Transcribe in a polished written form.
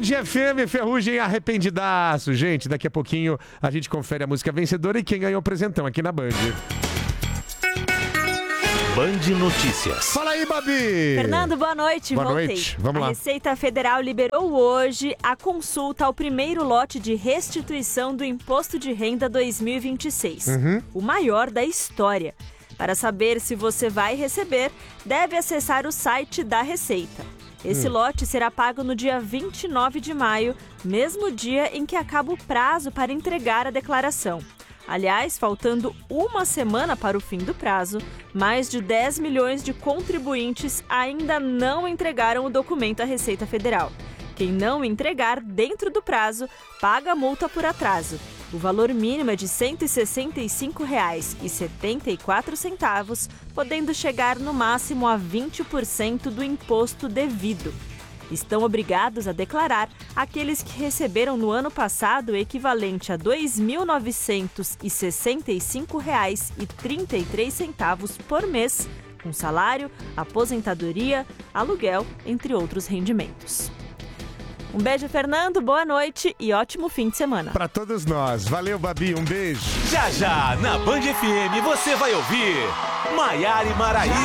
FM, Ferrugem arrependidaço. Gente, daqui a pouquinho a gente confere a música vencedora e quem ganhou o presentão aqui na Band. Band Notícias. Fala aí, Babi! Fernando, boa noite. Boa Voltei. noite. Vamos lá. A Receita Federal liberou hoje a consulta ao primeiro lote de restituição do Imposto de Renda 2026, o maior da história. Para saber se você vai receber, deve acessar o site da Receita. Esse lote será pago no dia 29 de maio, mesmo dia em que acaba o prazo para entregar a declaração. Aliás, faltando uma semana para o fim do prazo, mais de 10 milhões de contribuintes ainda não entregaram o documento à Receita Federal. Quem não entregar dentro do prazo, paga a multa por atraso. O valor mínimo é de R$ 165,74, podendo chegar no máximo a 20% do imposto devido. Estão obrigados a declarar aqueles que receberam no ano passado o equivalente a R$ 2.965,33 por mês, com salário, aposentadoria, aluguel, entre outros rendimentos. Um beijo, Fernando, boa noite e ótimo fim de semana. Para todos nós. Valeu, Babi, um beijo. Já, na Band FM você vai ouvir Maiara e Maraíza.